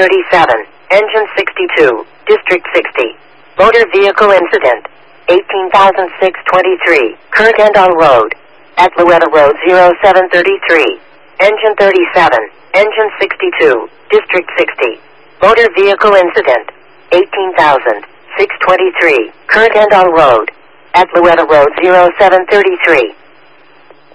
37, engine 62, district 60. Motor vehicle incident. 18,623, Kurt Endall Road. At Loetta Road 0733. Engine 37, engine 62, district 60. Motor vehicle incident. 18,623, Kurt Endall Road. At Loetta Road 0733.